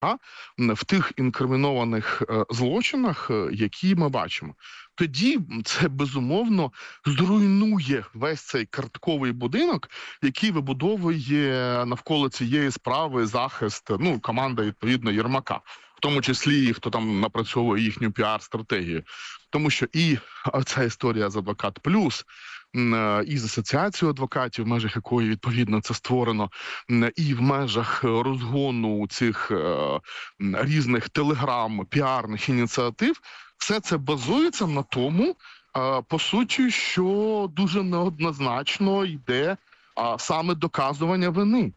в тих інкримінованих злочинах, які ми бачимо. Тоді це, безумовно, зруйнує весь цей картковий будинок, який вибудовує навколо цієї справи захист, команда, відповідно, Єрмака. В тому числі і хто там напрацьовує їхню піар-стратегію. Тому що і ця історія з «Адвокат Плюс», і з асоціацією адвокатів, в межах якої, відповідно, це створено, і в межах розгону цих різних телеграм, піарних ініціатив, все це базується на тому, по суті, що дуже неоднозначно йде саме доказування вини.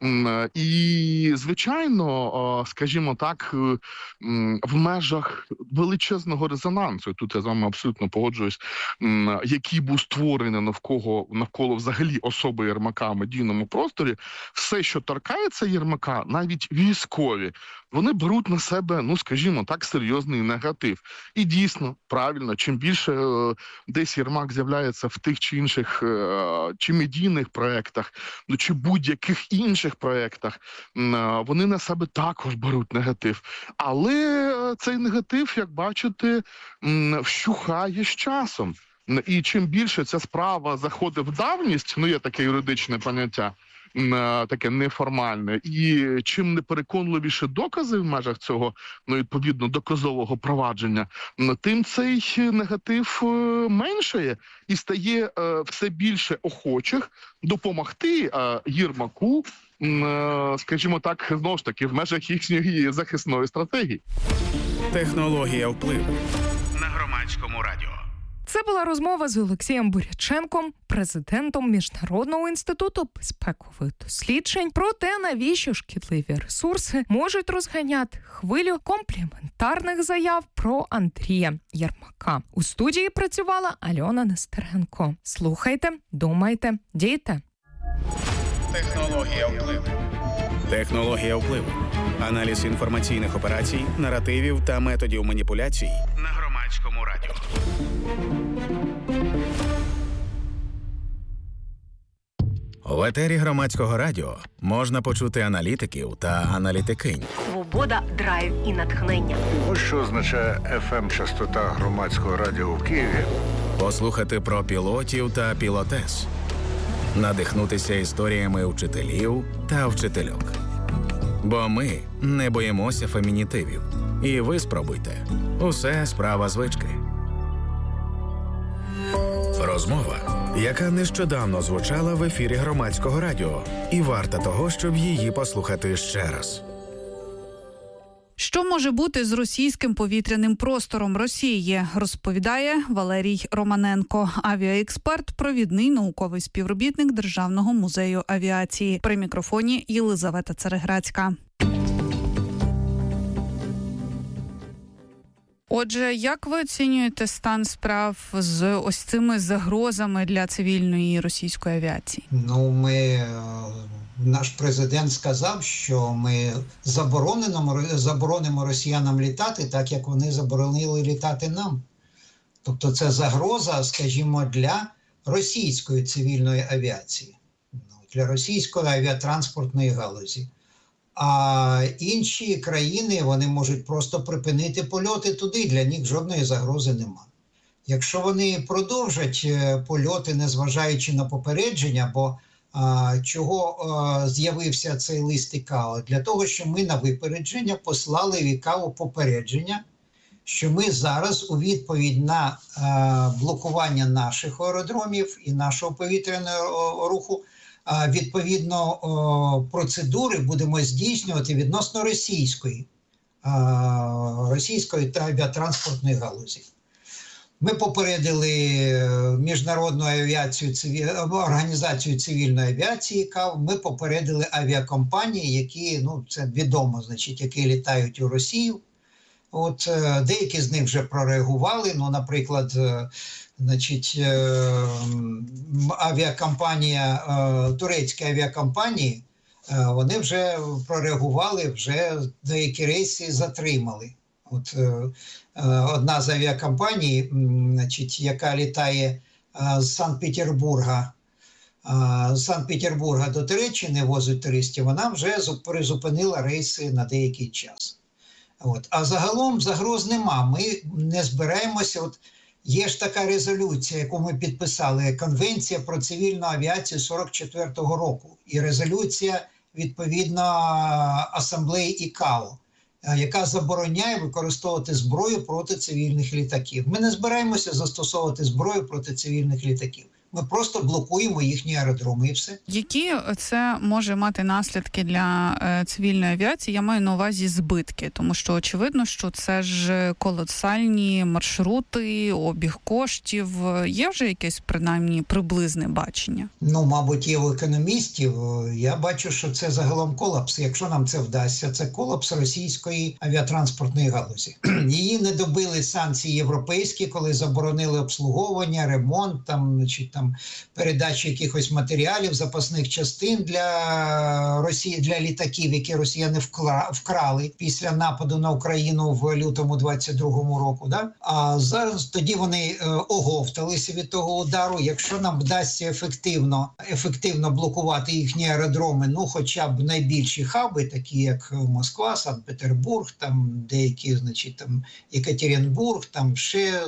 І, звичайно, скажімо так, в межах величезного резонансу, тут я з вами абсолютно погоджуюсь, який був створений навколо взагалі особи Єрмака в медійному просторі, все, що торкається Єрмака, навіть військові, вони беруть на себе, скажімо так, серйозний негатив. І дійсно, правильно, чим більше десь Єрмак з'являється в тих чи інших чи медійних проєктах, чи будь-яких інших проєктах, вони на себе також беруть негатив. Але цей негатив, як бачите, вщухає з часом. І чим більше ця справа заходить в давність, є таке юридичне поняття, таке неформальне, і чим непереконливіше докази в межах цього, відповідно, доказового провадження, тим цей негатив меншає і стає все більше охочих допомогти Єрмаку, скажімо так, знову ж таки, в межах їхньої захисної стратегії. Технологія впливу на Громадському радіо. Це була розмова з Олексієм Буряченком, президентом Міжнародного інституту безпекових досліджень, про те, навіщо шкідливі ресурси можуть розганяти хвилю компліментарних заяв про Андрія Єрмака. У студії працювала Альона Нестеренко. Слухайте, думайте, дійте. Технологія впливу. Технологія впливу. Аналіз інформаційних операцій, наративів та методів маніпуляцій на Громадському радіо. В етері Громадського радіо можна почути аналітиків та аналітикинь. Свобода, драйв і натхнення. Ось що означає FM-частота Громадського радіо в Києві. Послухати про пілотів та пілотес. Надихнутися історіями вчителів та вчительок. Бо ми не боїмося фемінітивів. І ви спробуйте. Усе справа звички. Розмова, яка нещодавно звучала в ефірі Громадського радіо. І варта того, щоб її послухати ще раз. Що може бути з російським повітряним простором Росії, розповідає Валерій Романенко, авіаексперт, провідний науковий співробітник Державного музею авіації. При мікрофоні Єлизавета Цареградська. Отже, як ви оцінюєте стан справ з ось цими загрозами для цивільної російської авіації? Наш президент сказав, що ми заборонимо росіянам літати, так як вони заборонили літати нам. Тобто це загроза, скажімо, для російської цивільної авіації, для російської авіатранспортної галузі. А інші країни, вони можуть просто припинити польоти туди, для них жодної загрози нема. Якщо вони продовжать польоти, незважаючи на попередження, бо чого з'явився цей лист ІКАО? Для того, що ми на випередження послали в ІКАО попередження, що ми зараз у відповідь на блокування наших аеродромів і нашого повітряного руху відповідно процедури будемо здійснювати відносно російської та авіатранспортної галузі. Ми попередили Міжнародну організацію цивільної авіації КАВ, ми попередили авіакомпанії, які, це відомо, які літають у Росію. Деякі з них вже прореагували, наприклад, турецькі авіакомпанії, вони вже прореагували, вже деякі рейси затримали. Одна з авіакомпаній, яка літає з Санкт-Петербурга з Санкт-Петербурга до Туреччини возить туристів, вона вже призупинила рейси на деякий час. А загалом загроз нема. Ми не збираємося. Є ж така резолюція, яку ми підписали, Конвенція про цивільну авіацію 44-го року. І резолюція, відповідно, Асамблеї ІКАО, яка забороняє використовувати зброю проти цивільних літаків. Ми не збираємося застосовувати зброю проти цивільних літаків. Ми просто блокуємо їхні аеродроми і все. Які це може мати наслідки для цивільної авіації? Я маю на увазі збитки, тому що очевидно, що це ж колосальні маршрути, обіг коштів. Є вже якесь, принаймні, приблизне бачення? Мабуть, є у економістів. Я бачу, що це загалом колапс. Якщо нам це вдасться, це колапс російської авіатранспортної галузі. Її не добили санкції європейські, коли заборонили обслуговування, ремонт, передачу якихось матеріалів, запасних частин для Росії, для літаків, які росіяни вкрали після нападу на Україну в лютому 22-му року. Да? А зараз тоді вони оговталися від того удару. Якщо нам вдасться ефективно блокувати їхні аеродроми, хоча б найбільші хаби, такі як Москва, Санкт-Петербург, деякі, Єкатеринбург, ще,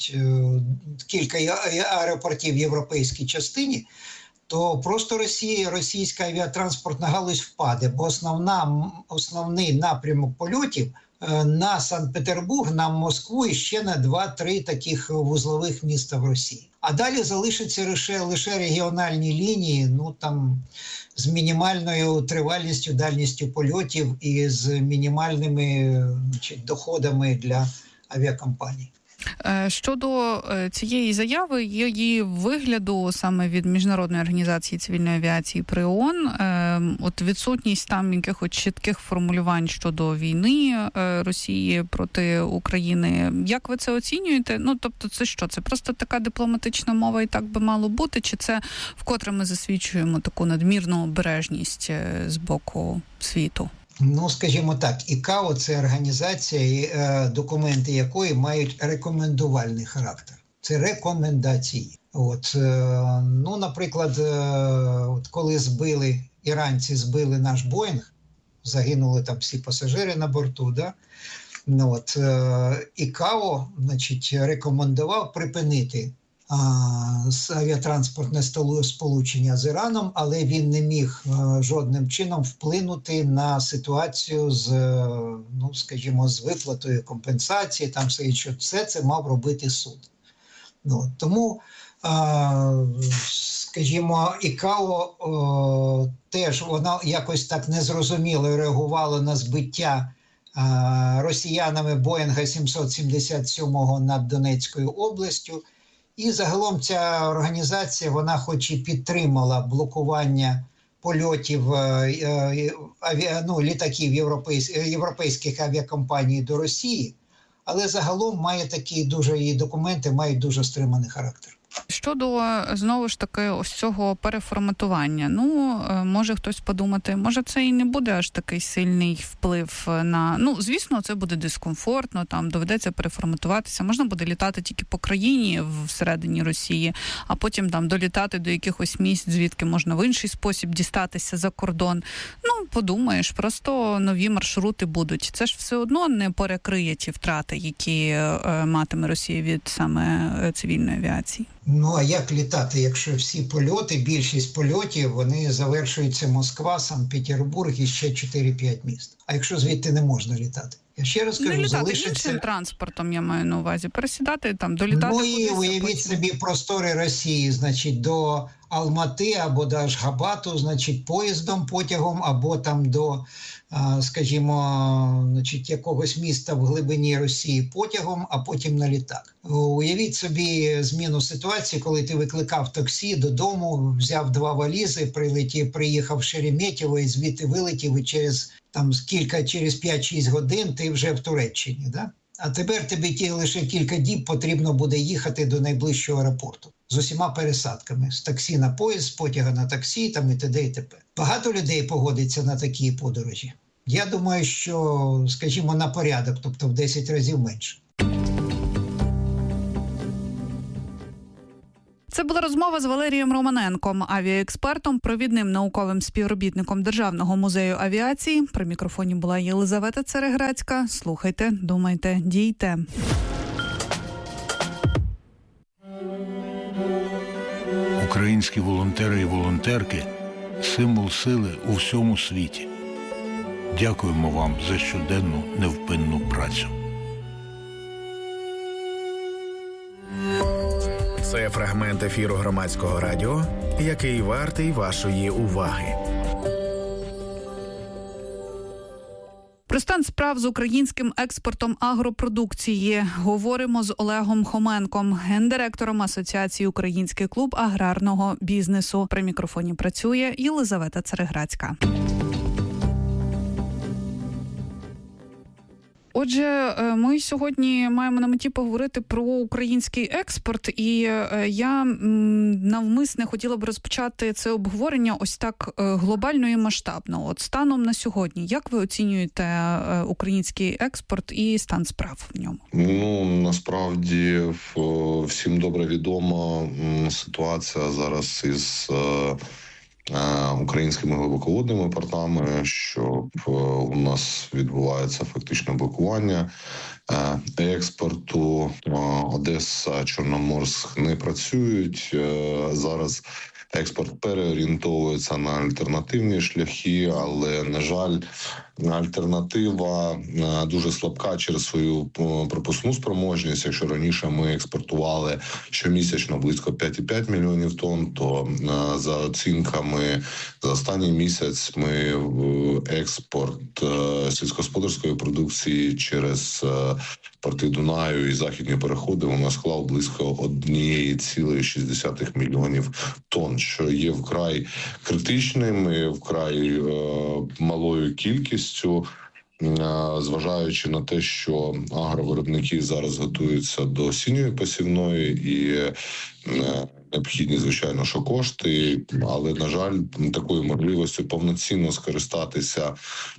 кілька аеропортів в європейській частині, то просто російська авіатранспортна галузь впаде, бо основний напрямок польотів на Санкт-Петербург, на Москву і ще на 2-3 таких вузлових міста в Росії. А далі залишаться лише регіональні лінії, з мінімальною тривалістю, дальністю польотів і з мінімальними доходами для авіакомпаній. Щодо цієї заяви, її вигляду саме від Міжнародної організації цивільної авіації при ООН, відсутність там якихось чітких формулювань щодо війни Росії проти України. Як ви це оцінюєте? Тобто це що? Це просто така дипломатична мова і так би мало бути? Чи це вкотре ми засвідчуємо таку надмірну обережність з боку світу? Скажімо так, ІКАО – це організація, документи якої мають рекомендувальний характер. Це рекомендації. Наприклад, коли іранці збили наш Боїнг, загинули там всі пасажири на борту, да? ІКАО, рекомендував припинити авіатранспортне сполучення з Іраном, але він не міг жодним чином вплинути на ситуацію з виплатою компенсації, все це мав робити суд. Тому, ІКАО теж воно якось так незрозуміло реагувало на збиття росіянами Боїнга 777 над Донецькою областю. І загалом ця організація, вона хоч і підтримала блокування польотів літаків європейських авіакомпаній до Росії, але загалом має її документи мають дуже стриманий характер. Щодо, знову ж таки, ось цього переформатування. Може хтось подумати, може це і не буде аж такий сильний вплив на... звісно, це буде дискомфортно, доведеться переформатуватися. Можна буде літати тільки по країні всередині Росії, а потім долітати до якихось місць, звідки можна в інший спосіб дістатися за кордон. Подумаєш, просто нові маршрути будуть. Це ж все одно не перекриє ті втрати, які матиме Росія від саме цивільної авіації. А як літати, якщо всі польоти, більшість польотів, вони завершуються Москва, Санкт-Петербург і ще 4-5 міст. А якщо звідти не можна літати? Я ще раз кажу, залишиться... іншим транспортом, я маю на увазі, пересідати, долітати і уявіть собі простори Росії, до Алмати або до Ашгабату, поїздом, потягом, або до, якогось міста в глибині Росії потягом, а потім на літак. Уявіть собі зміну ситуації, коли ти викликав таксі додому, взяв 2 валізи, приїхав в Шереметьєво і звідти вилетів, і через 5-6 годин ти вже в Туреччині, да? А тепер тобі лише кілька діб потрібно буде їхати до найближчого аеропорту з усіма пересадками. З таксі на поїзд, з потяга на таксі, і т.д. і т.п. Багато людей погодиться на такі подорожі. Я думаю, що, на порядок, тобто в 10 разів менше. Це була розмова з Валерієм Романенком, авіаекспертом, провідним науковим співробітником Державного музею авіації. При мікрофоні була Єлизавета Цереграцька. Слухайте, думайте, дійте. Українські волонтери і волонтерки – символ сили у всьому світі. Дякуємо вам за щоденну невпинну працю. Це фрагмент ефіру Громадського радіо, який вартий вашої уваги. Про стан справ з українським експортом агропродукції говоримо з Олегом Хоменком, гендиректором Асоціації «Український клуб аграрного бізнесу». При мікрофоні працює Єлизавета Цереграцька. Отже, ми сьогодні маємо на меті поговорити про український експорт, і я навмисне хотіла б розпочати це обговорення ось так глобально і масштабно. От станом на сьогодні, як ви оцінюєте український експорт і стан справ в ньому? Ну, насправді, всім добре відома ситуація зараз із українськими глибоководними портами, що у нас відбувається фактично блокування експорту. Одеса, Чорноморськ не працюють. Зараз експорт переорієнтовується на альтернативні шляхи, але, на жаль, альтернатива дуже слабка через свою пропускну спроможність. Якщо раніше ми експортували щомісячно близько 5,5 мільйонів тонн, то за оцінками за останній місяць ми експорт сільськогосподарської продукції через порти Дунаю і західні переходи у нас склав близько 1,6 мільйонів тонн, що є вкрай критичним і вкрай малою кількістю, зважаючи на те, що агровиробники зараз готуються до осінньої посівної і необхідні, звичайно, що кошти, але, на жаль, такою можливістю повноцінно скористатися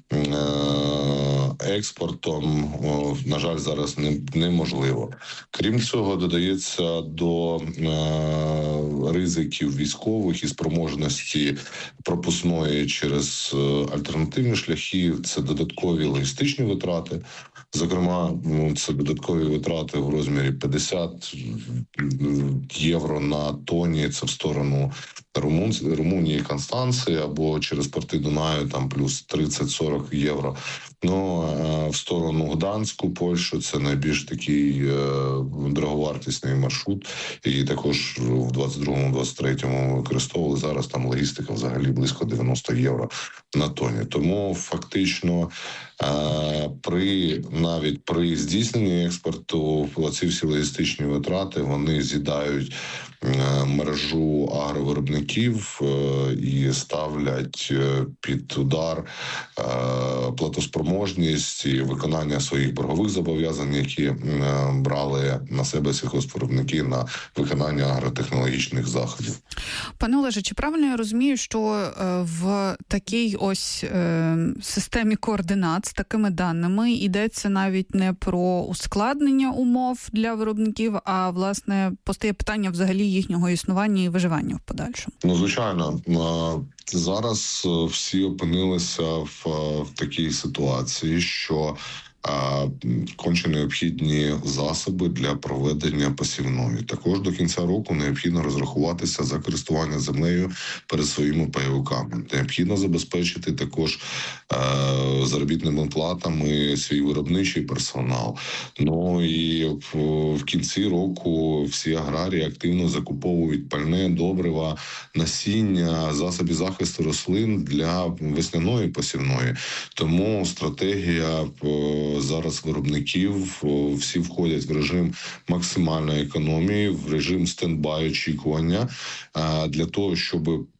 експортом, на жаль, зараз неможливо. Крім цього, додається до ризиків військових і спроможності пропускної через альтернативні шляхи, це додаткові логістичні витрати. Зокрема, це додаткові витрати в розмірі 50 євро на тонні, це в сторону Румунії, Констанції, або через порти Дунаю, там плюс 30-40 євро. Ну, в сторону Гданську, Польщу, це найбільш такий дороговартісний маршрут, і також в 22-23 використовували. Зараз там логістика взагалі близько 90 євро на тонні. Тому фактично навіть при здійсненні експорту ці всі логістичні витрати, вони з'їдають мережу агровиробників і ставлять під удар платоспроможність і виконання своїх боргових зобов'язань, які брали на себе сільгоспвиробники на виконання агротехнологічних заходів. Пане Олеже, чи правильно я розумію, що в такій ось системі координат з такими даними йдеться навіть не про ускладнення умов для виробників, а, власне, постає питання взагалі їхнього існування і виживання в подальшому? Ну, звичайно. Зараз всі опинилися в такій ситуації, що конче необхідні засоби для проведення посівної. Також до кінця року необхідно розрахуватися за користування землею перед своїми пайовиками. Необхідно забезпечити також заробітними платами свій виробничий персонал. Ну і в кінці року всі аграрії активно закуповують пальне, добрива, насіння, засоби захисту рослин для весняної посівної. Тому стратегія зараз виробників всі входять в режим максимальної економії, в режим стендбай очікування для того, щоб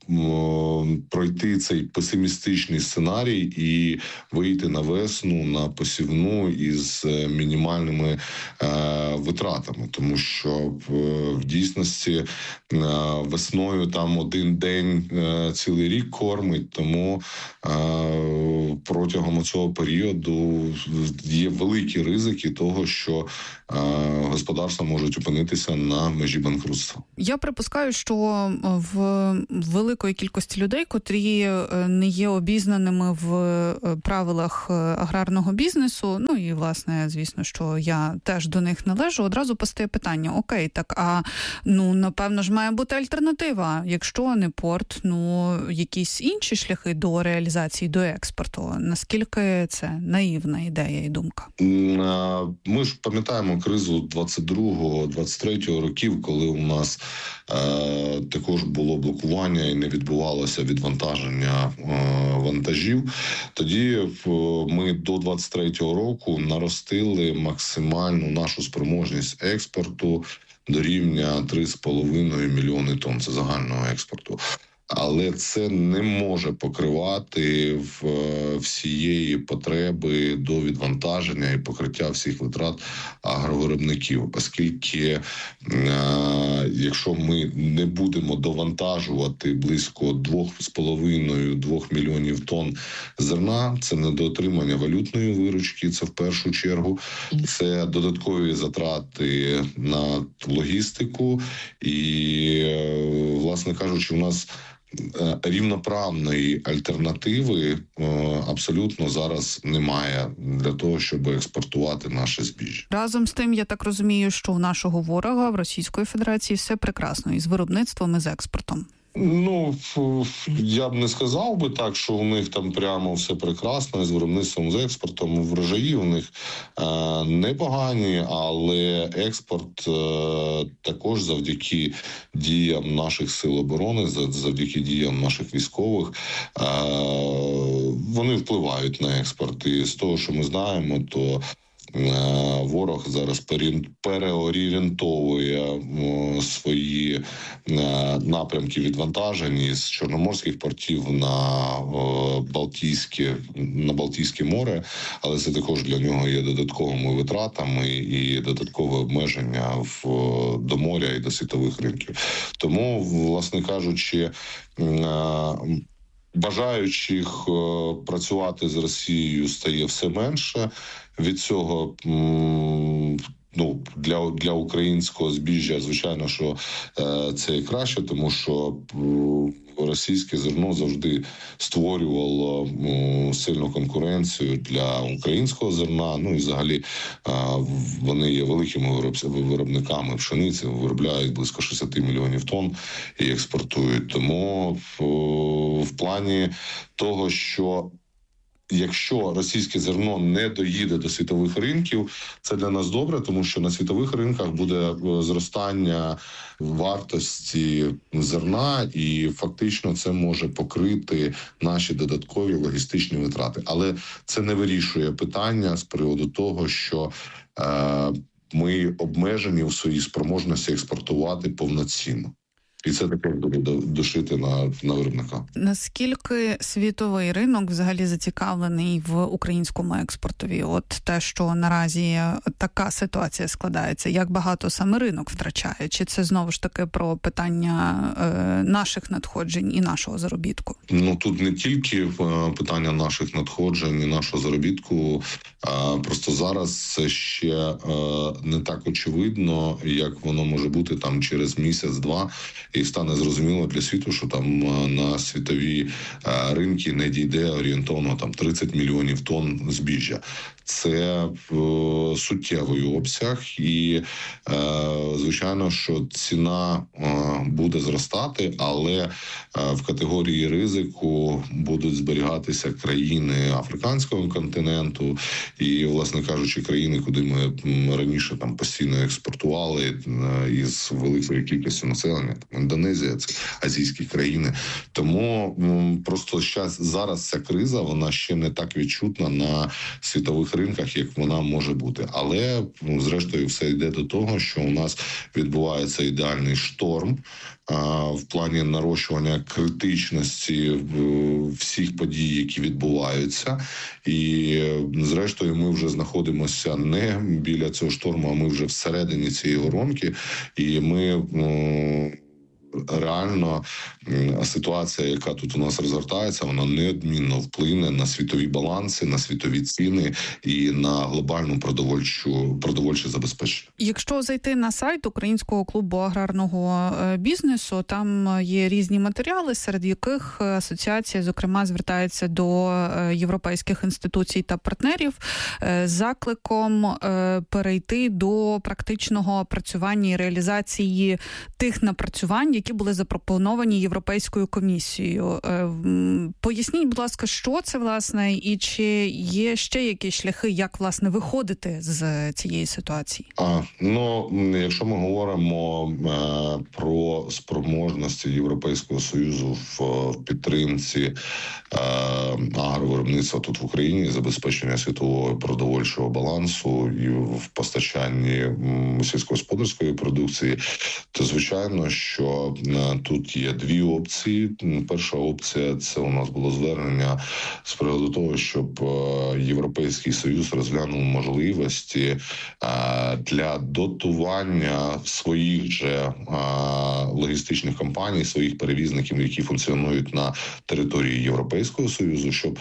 пройти цей песимістичний сценарій і вийти на весну, на посівну із мінімальними витратами. Тому що в дійсності весною там один день цілий рік кормить, тому протягом цього періоду є великі ризики того, що господарства можуть опинитися на межі банкрутства. Я припускаю, що в великої кількості людей, котрі не є обізнаними в правилах аграрного бізнесу, ну і, власне, звісно, що я теж до них належу, одразу постає питання, окей, так, а, напевно ж має бути альтернатива. Якщо не порт, якісь інші шляхи до реалізації, до експорту. Наскільки це наївна ідея і думка? Ми ж пам'ятаємо кризу 22-23 років, коли у нас також було блокування і не відбувалося відвантаження вантажів. Тоді ми до 23-го року наростили максимальну нашу спроможність експорту до рівня 3,5 мільйони тонн. Це загального експорту. Але це не може покривати всієї потреби до відвантаження і покриття всіх витрат агровиробників. Оскільки, якщо ми не будемо довантажувати близько 2,5-2 мільйонів тонн зерна, це недоотримання валютної виручки, це в першу чергу, це додаткові затрати на логістику і, власне кажучи, у нас рівноправної альтернативи абсолютно зараз немає для того, щоб експортувати наше збіжжя. Разом з тим, я так розумію, що у нашого ворога в Російської Федерації все прекрасно із виробництвом, і з експортом. Я б не сказав би так, що у них там прямо все прекрасно з виробництвом, з експортом. Врожаї у них непогані, але експорт також завдяки діям наших сил оборони, завдяки діям наших військових, вони впливають на експорт. І з того, що ми знаємо, то ворог зараз переорієнтовує свої напрямки відвантажень із чорноморських портів на Балтійське море, але це також для нього є додатковими витратами і додаткове обмеження до моря і до світових ринків. Тому, власне кажучи, бажаючих працювати з Росією стає все менше. Від цього для українського збіжжя, звичайно, що це і краще, тому що російське зерно завжди створювало сильну конкуренцію для українського зерна. І взагалі вони є великими виробниками пшениці, виробляють близько 60 мільйонів тонн і експортують. Тому в плані того, що якщо російське зерно не доїде до світових ринків, це для нас добре, тому що на світових ринках буде зростання вартості зерна, і фактично це може покрити наші додаткові логістичні витрати. Але це не вирішує питання з приводу того, що ми обмежені у своїй спроможності експортувати повноцінно. І це таке буде душити на виробника. Наскільки світовий ринок взагалі зацікавлений в українському експортові? От те, що наразі така ситуація складається, як багато саме ринок втрачає? Чи це знову ж таки про питання наших надходжень і нашого заробітку? Тут не тільки питання наших надходжень і нашого заробітку, просто зараз це ще не так очевидно, як воно може бути там через місяць-два. І стане зрозуміло для світу, що там на світові ринки не дійде орієнтовно 30 мільйонів тонн збіжжя. Це суттєвий обсяг і, звичайно, що ціна буде зростати, але в категорії ризику будуть зберігатися країни африканського континенту і, власне кажучи, країни, куди ми раніше постійно експортували із великою кількістю населення, Індонезія, це азійські країни. Тому просто зараз ця криза, вона ще не так відчутна на світових ринках, як вона може бути. Але, зрештою, все йде до того, що у нас відбувається ідеальний шторм в плані нарощування критичності всіх подій, які відбуваються. І, зрештою, ми вже знаходимося не біля цього шторму, а ми вже всередині цієї воронки. І ми... реально ситуація, яка тут у нас розгортається, вона неодмінно вплине на світові баланси, на світові ціни і на глобальну продовольче забезпечення. Якщо зайти на сайт Українського клубу аграрного бізнесу, там є різні матеріали, серед яких асоціація, зокрема, звертається до європейських інституцій та партнерів з закликом перейти до практичного опрацювання і реалізації тих напрацювань, які були запропоновані Європейською комісією. Поясніть, будь ласка, що це, власне, і чи є ще якісь шляхи, як, власне, виходити з цієї ситуації? Якщо ми говоримо про спроможності Європейського Союзу в підтримці агровиробництва тут в Україні, забезпечення світового продовольчого балансу і в постачанні сільськогосподарської продукції, то, звичайно, що тут є дві опції. Перша опція – це у нас було звернення з приводу того, щоб Європейський Союз розглянув можливості для дотування своїх же логістичних компаній, своїх перевізників, які функціонують на території Європейського Союзу, щоб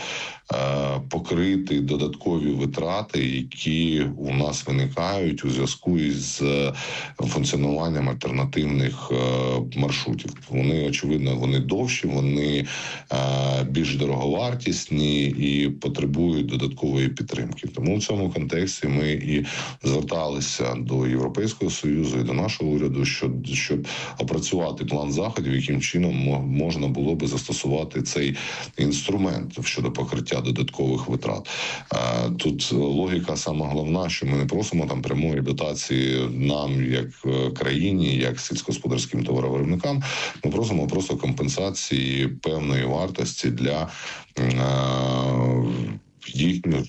покрити додаткові витрати, які у нас виникають у зв'язку із функціонуванням альтернативних маршрутів. Вони, очевидно, вони довші, вони більш дороговартісні і потребують додаткової підтримки. Тому в цьому контексті ми і зверталися до Європейського Союзу і до нашого уряду, щоб опрацювати план заходів, яким чином можна було би застосувати цей інструмент щодо покриття додаткових витрат. Тут логіка сама головна, що ми не просимо там прямої дотації нам, як країні, як сільськогосподарським товаровиробникам. Ми просимо просто компенсації певної вартості для їхніх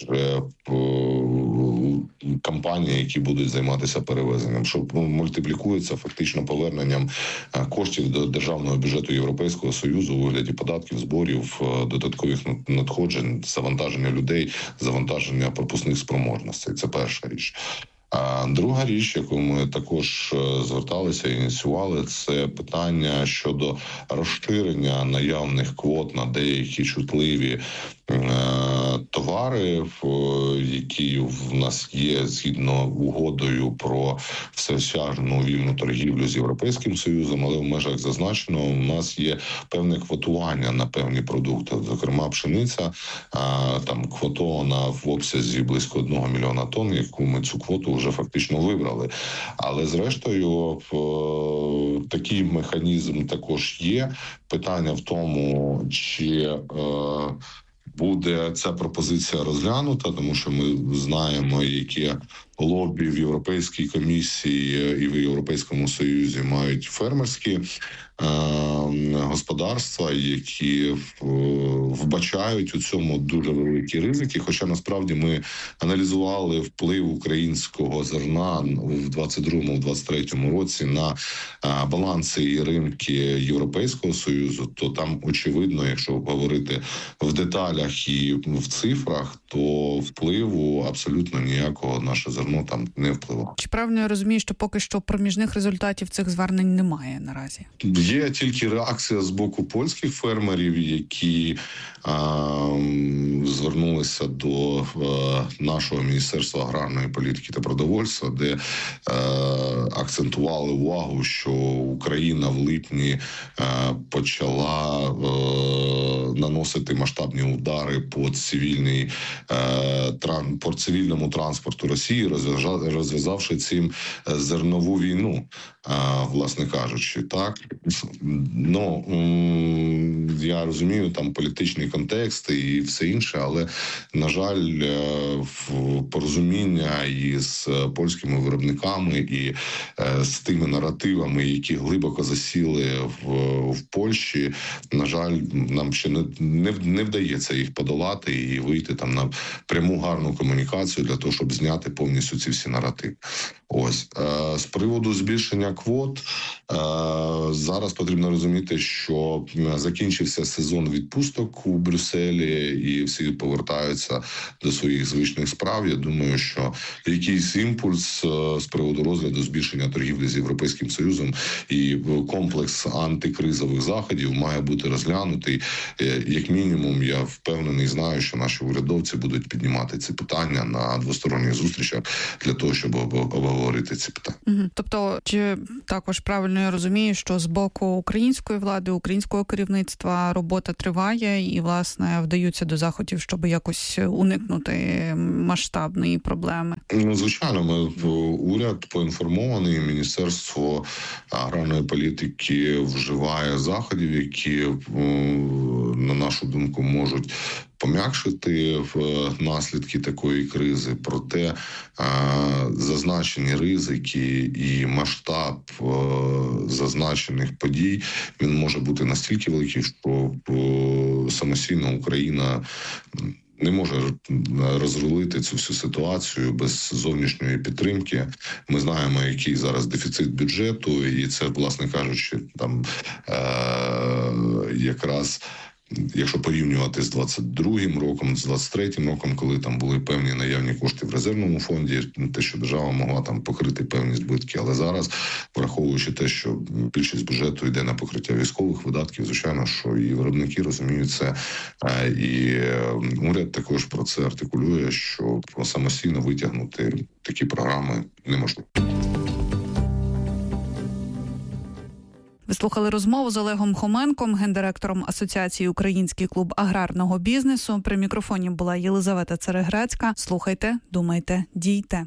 компаній, які будуть займатися перевезенням, що мультиплікується фактично поверненням коштів до державного бюджету Європейського Союзу у вигляді податків, зборів, додаткових надходжень, завантаження людей, завантаження пропускних спроможностей. Це перша річ. А друга річ, яку ми також зверталися і ініціювали, це питання щодо розширення наявних квот на деякі чутливі товари, які в нас є згідно угодою про всеосяжну вільну торгівлю з Європейським Союзом, але в межах зазначеного у нас є певне квотування на певні продукти. Зокрема, пшениця там квотована в обсязі близько 1 мільйона тонн, яку ми цю квоту вже фактично вибрали. Але зрештою такий механізм також є. Питання в тому, чи буде ця пропозиція розглянута, тому що ми знаємо, які лобі в Європейській комісії і в Європейському Союзі мають фермерські господарства, які вбачають у цьому дуже великі ризики. Хоча насправді ми аналізували вплив українського зерна в 22-23 році на баланси і ринки Європейського Союзу, то там очевидно, якщо говорити в деталях і в цифрах, то впливу абсолютно ніякого наше зерно там не впливало. Чи правильно я розумію, що поки що проміжних результатів цих звернень немає наразі? Є тільки реакція з боку польських фермерів, які звернулися до нашого Міністерства аграрної політики та продовольства, де акцентували увагу, що Україна в липні почала наносити масштабні удари по цивільному транспорту Росії, розв'язавши цим зернову війну, власне кажучи, так. Ну, я розумію, там політичний контекст і все інше, але, на жаль, порозуміння із польськими виробниками і з тими наративами, які глибоко засіли в Польщі, на жаль, нам ще не вдається їх подолати і вийти там на пряму гарну комунікацію для того, щоб зняти повністю ці всі наративи. Ось. З приводу збільшення квот, зараз потрібно розуміти, що закінчився сезон відпусток у Брюсселі і всі повертаються до своїх звичних справ. Я думаю, що якийсь імпульс з приводу розгляду збільшення торгівлі з Європейським Союзом і комплекс антикризових заходів має бути розглянутий. Як мінімум, я впевнений, знаю, що наші урядовці будуть піднімати ці питання на двосторонніх зустрічах для того, щоб обговорити ці питання. Тобто, чи також правильно я розумію, що з боку української влади, українського керівництва робота триває і, власне, вдаються до заходів, щоб якось уникнути масштабної проблеми? Ну, звичайно, уряд поінформований, Міністерство аграрної політики вживає заходів, які, на нашу думку, можуть пом'якшити наслідки такої кризи. Проте зазначені ризики і масштаб зазначених подій, він може бути настільки великий, що самостійно Україна не може розрулити цю всю ситуацію без зовнішньої підтримки. Ми знаємо, який зараз дефіцит бюджету, і це, власне кажучи, там якраз, якщо порівнювати з 22-м роком, з 23-м роком, коли там були певні наявні кошти в резервному фонді, те, що держава могла там покрити певні збитки, але зараз, враховуючи те, що більшість бюджету йде на покриття військових видатків, звичайно, що і виробники розуміють це, і уряд також про це артикулює, що самостійно витягнути такі програми неможливо. Ви слухали розмову з Олегом Хоменком, гендиректором Асоціації «Український клуб аграрного бізнесу». При мікрофоні була Єлизавета Цареграцька. Слухайте, думайте, дійте.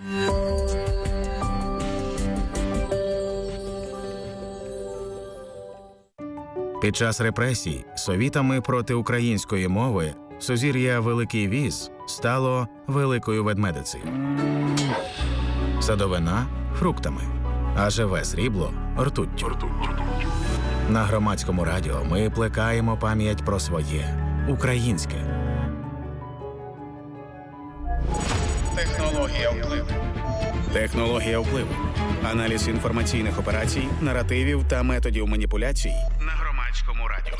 Під час репресій совітами проти української мови сузір'я Великий Віз стало Великою Ведмедицею. Садовина – фруктами, а живе срібло – ртуттю. На Громадському радіо ми плекаємо пам'ять про своє українське. Технологія впливу. Технологія впливу. Аналіз інформаційних операцій, наративів та методів маніпуляцій на Громадському радіо.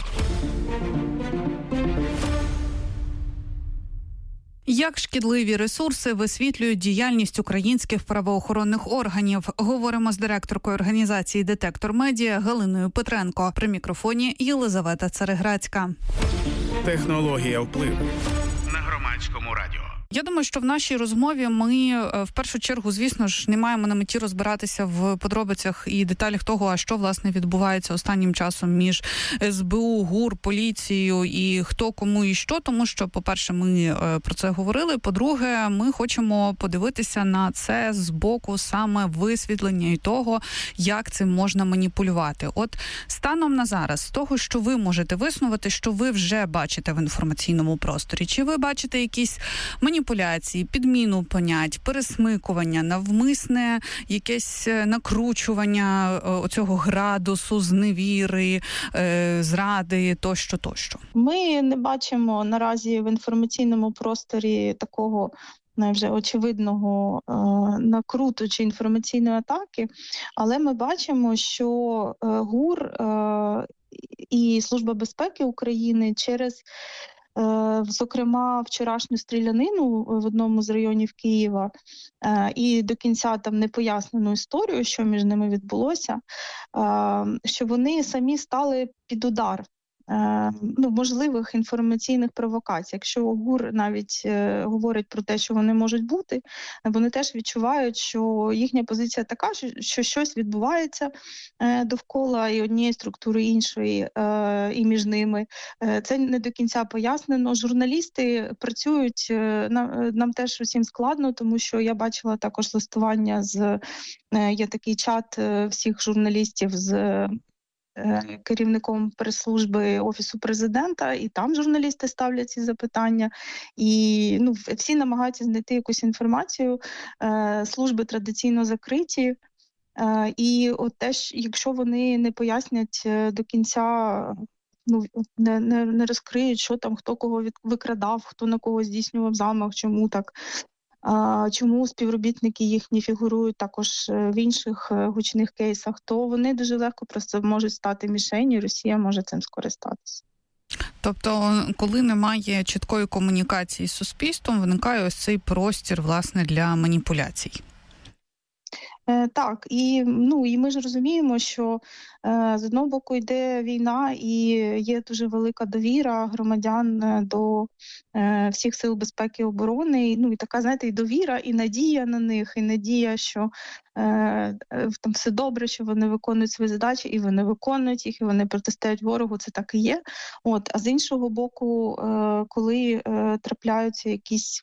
Як шкідливі ресурси висвітлюють діяльність українських правоохоронних органів? Говоримо з директоркою організації «Детектор Медіа» Галиною Петренко. При мікрофоні Єлизавета Цареграцька. Технологія впливу на Громадському радіо. Я думаю, що в нашій розмові ми в першу чергу, звісно ж, не маємо на меті розбиратися в подробицях і деталях того, а що, власне, відбувається останнім часом між СБУ, ГУР, поліцією і хто, кому і що, тому що, по-перше, ми про це говорили, по-друге, ми хочемо подивитися на це з боку саме висвітлення і того, як цим можна маніпулювати. От станом на зараз, з того, що ви можете виснувати, що ви вже бачите в інформаційному просторі, чи ви бачите якісь маніпуляції, підміну понять, пересмикування, навмисне якесь накручування оцього градусу, зневіри, зради, тощо. Ми не бачимо наразі в інформаційному просторі такого вже очевидного накруту чи інформаційної атаки, але ми бачимо, що ГУР і Служба безпеки України через зокрема, вчорашню стрілянину в одному з районів Києва і до кінця там непояснену історію, що між ними відбулося, що вони самі стали під удар можливих інформаційних провокацій. Якщо ГУР навіть говорить про те, що вони можуть бути, вони теж відчувають, що їхня позиція така, що щось відбувається довкола і однієї структури, іншої, і між ними. Це не до кінця пояснено. Журналісти працюють, нам теж усім складно, тому що я бачила також листування є такий чат всіх журналістів з керівником прес-служби Офісу Президента, і там журналісти ставлять ці запитання. І всі намагаються знайти якусь інформацію. Служби традиційно закриті. І от теж, якщо вони не пояснять до кінця, не розкриють, що там, хто кого викрадав, хто на кого здійснював замах, чому так, чому співробітники їхні фігурують також в інших гучних кейсах, то вони дуже легко просто можуть стати мішенью, і Росія може цим скористатися. Тобто, коли немає чіткої комунікації з суспільством, виникає ось цей простір, власне, для маніпуляцій. Так, і ми ж розуміємо, що з одного боку йде війна, і є дуже велика довіра громадян до всіх сил безпеки і оборони. І така, знаєте, і довіра, і надія на них, і надія, що там все добре, що вони виконують свої задачі, і вони виконують їх, і вони протистоять ворогу, це так і є. А з іншого боку, коли трапляються якісь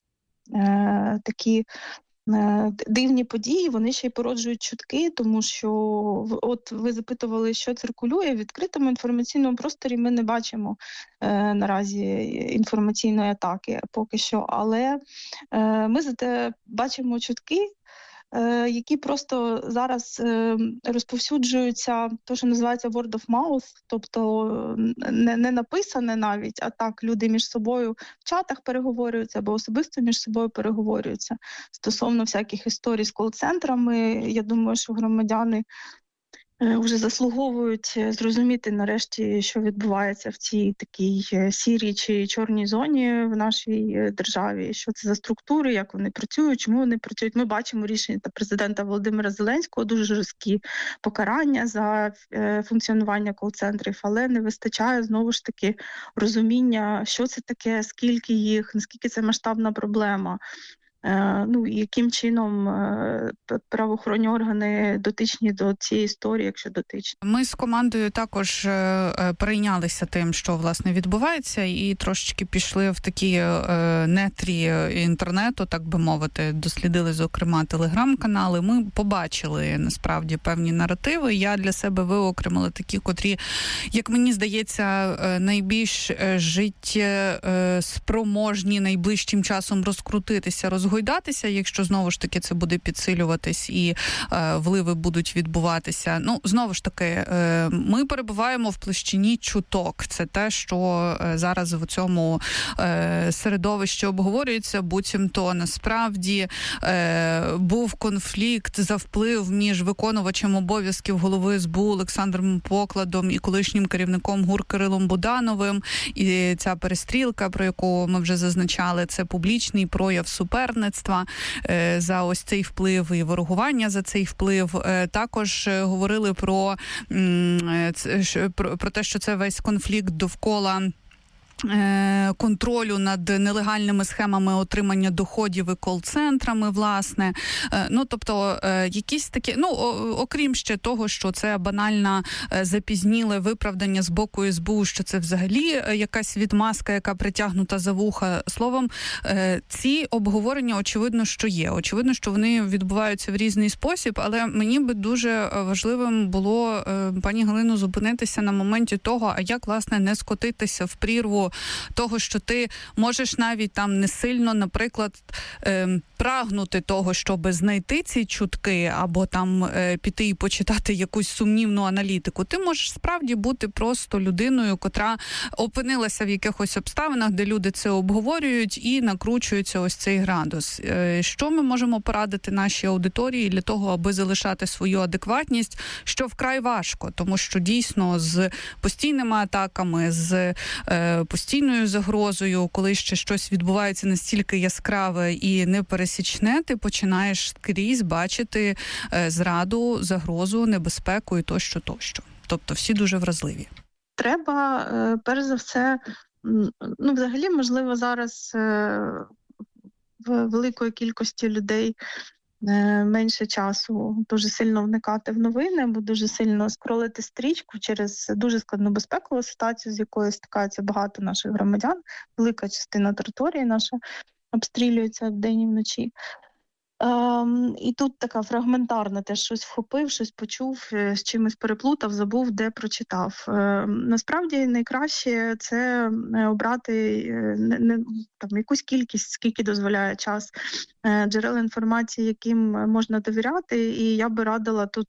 такі дивні події, вони ще й породжують чутки, тому що от ви запитували, що циркулює. В відкритому інформаційному просторі ми не бачимо наразі інформаційної атаки поки що, але ми зате бачимо чутки, які просто зараз розповсюджуються, то, що називається word of mouth, тобто не написане навіть, а так люди між собою в чатах переговорюються або особисто між собою переговорюються стосовно всяких історій з кол-центрами. Я думаю, що громадяни вже заслуговують зрозуміти нарешті, що відбувається в цій такій сірій чи чорній зоні в нашій державі, що це за структури, як вони працюють, чому вони працюють. Ми бачимо рішення президента Володимира Зеленського, дуже жорсткі покарання за функціонування кол-центрів, але не вистачає, знову ж таки, розуміння, що це таке, скільки їх, наскільки це масштабна проблема. І яким чином правоохоронні органи дотичні до цієї історії, якщо дотичні. Ми з командою також перейнялися тим, що, власне, відбувається, і трошечки пішли в такі нетрі інтернету, так би мовити, дослідили, зокрема, телеграм-канали. Ми побачили, насправді, певні наративи. Я для себе виокремила такі, котрі, як мені здається, найбільш життєспроможні найближчим часом розкрутитися, розгойдатися, якщо, знову ж таки, це буде підсилюватись і вливи будуть відбуватися. Знову ж таки, ми перебуваємо в площині чуток. Це те, що зараз в цьому середовищі обговорюється, буцімто насправді був конфлікт за вплив між виконувачем обов'язків голови СБУ Олександром Покладом і колишнім керівником ГУР Кирилом Будановим. І ця перестрілка, про яку ми вже зазначали, це публічний прояв суперництва за ось цей вплив і ворогування за цей вплив. Також говорили про те, що це весь конфлікт довкола контролю над нелегальними схемами отримання доходів і кол-центрами, власне. Тобто, якісь такі, окрім ще того, що це банально запізніле виправдання з боку СБУ, що це взагалі якась відмазка, яка притягнута за вуха. Словом, ці обговорення, очевидно, що є. Очевидно, що вони відбуваються в різний спосіб, але мені би дуже важливим було, пані Галино, зупинитися на моменті того, а як, власне, не скотитися в прірву того, що ти можеш навіть там не сильно, наприклад, прагнути того, щоб знайти ці чутки, або там піти і почитати якусь сумнівну аналітику. Ти можеш справді бути просто людиною, котра опинилася в якихось обставинах, де люди це обговорюють і накручується ось цей градус. Що ми можемо порадити нашій аудиторії для того, аби залишати свою адекватність, що вкрай важко, тому що дійсно з постійними атаками, з постійною загрозою, коли ще щось відбувається настільки яскраве і непересічне, ти починаєш скрізь бачити зраду, загрозу, небезпеку і тощо. Тобто всі дуже вразливі. треба, перш за все, взагалі, можливо, зараз в великої кількості людей менше часу дуже сильно вникати в новини, або дуже сильно скролити стрічку через дуже складну безпекову ситуацію, з якою стикаються багато наших громадян. Велика частина території наша обстрілюється вдень і вночі. І тут така фрагментарна, теж щось вхопив, щось почув, з чимось переплутав, забув, де прочитав. Насправді найкраще це обрати якусь кількість, скільки дозволяє час, джерел інформації, яким можна довіряти. І я би радила тут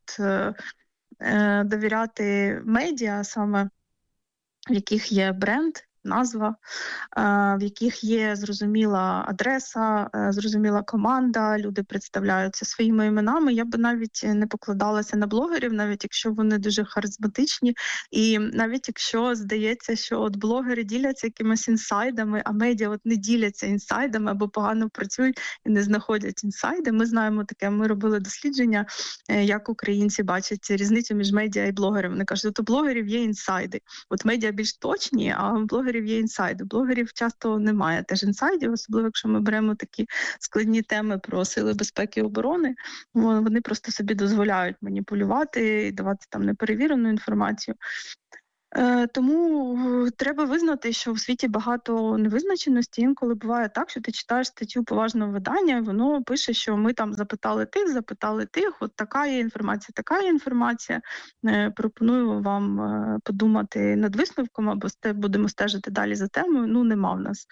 довіряти медіа, саме в яких є бренд, назва, в яких є зрозуміла адреса, зрозуміла команда, люди представляються своїми іменами. Я би навіть не покладалася на блогерів, навіть якщо вони дуже харизматичні, і навіть якщо здається, що от блогери діляться якимись інсайдами, а медіа от не діляться інсайдами або погано працюють і не знаходять інсайди. Ми знаємо таке, ми робили дослідження, як українці бачать різницю між медіа і блогерами. Вони кажуть, от у блогерів є інсайди. От медіа більш точні, а у блогерів є інсайди. Блогерів часто немає теж інсайдів, особливо якщо ми беремо такі складні теми про сили безпеки і оборони. Вони просто собі дозволяють маніпулювати і давати там неперевірену інформацію. Тому треба визнати, що в світі багато невизначеності. Інколи буває так, що ти читаєш статтю поважного видання, і воно пише, що ми там запитали тих, от така є інформація. Пропоную вам подумати над висновком, або будемо стежити далі за темою. Нема в нас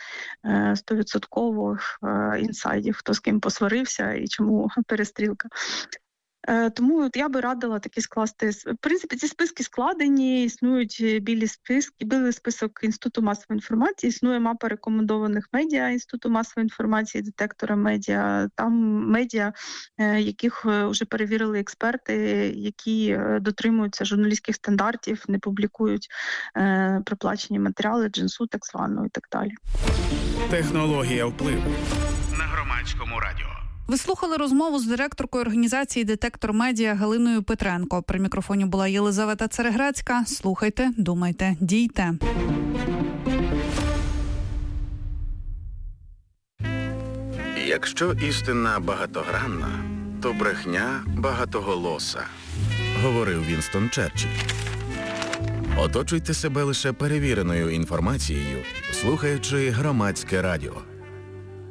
100% інсайдів, хто з ким посварився і чому перестрілка. Тому я би радила такі скласти. В принципі, ці списки складені, існують білий список Інституту масової інформації, існує мапа рекомендованих медіа Інституту масової інформації, детектора медіа. Там медіа, яких вже перевірили експерти, які дотримуються журналістських стандартів, не публікують проплачені матеріали, джинсу так званого і так далі. Технологія впливу на Громадському радіо. Ви слухали розмову з директоркою організації «Детектор Медіа» Галиною Петренко. При мікрофоні була Єлизавета Цереграцька. Слухайте, думайте, дійте. Якщо істина багатогранна, то брехня багатоголоса, говорив Вінстон Черчилль. Оточуйте себе лише перевіреною інформацією, слухаючи Громадське радіо.